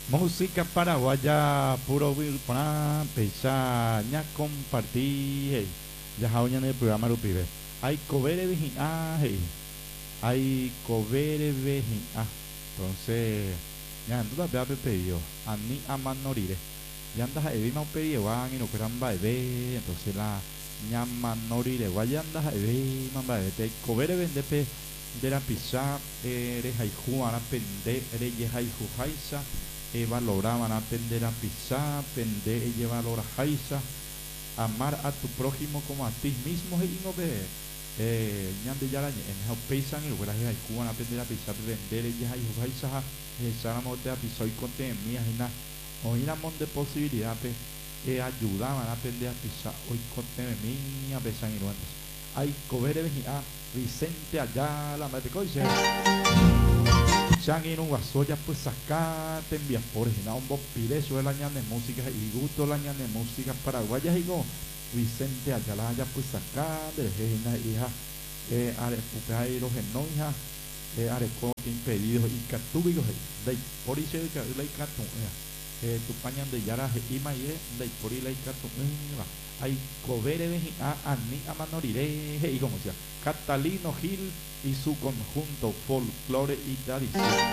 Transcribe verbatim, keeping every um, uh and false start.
Música paraguaya, puro para pesar, ya compartí, hey. Ya hoy en el programa lo pibe. Hay covere vejin, ah, hey. Hay covere vejin, ah. Entonces, ya ando la vea pedido. A mí a manorire. Ya andas a evi mau pedido, van y no quieran baebe. Entonces la ña manorire, guaya andas a evi, man baebe. Te covere vende pe de la pizza, eres hay juana pende, eres ye hay jujaisa. E valoraban aprender a pisar, aprender y valor a jaisa, amar a tu prójimo como a ti mismo y no ve eh ñande ya la en el paisan y luego hay cuban aprender a pisar aprender y hay jaisa esa la de a pisar y conte mías y nada hoy la mon de posibilidad pe e ayudaban a aprender a pisar hoy conte mía pesan y no hay cobere a Vicente allá la madre coche Changi no guasoya pues acá te envías por original un bopire suele la ñan de música y gusto la ñan de música paraguaya y go Vicente Ayala ya pues acá de reina hija eh are pupeiro geno hija eh are co impedido y catúbigos de por eso que la catu eh tu pañan de yara y maye de por la catu hay covere a ani a manorire y como sea Catalino Gil y su conjunto folclore y tradición.